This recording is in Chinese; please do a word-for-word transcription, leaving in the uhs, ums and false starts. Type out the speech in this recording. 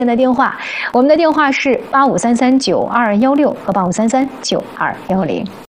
的电话，我们的电话是八五三三九二幺六和八五三三九二幺零。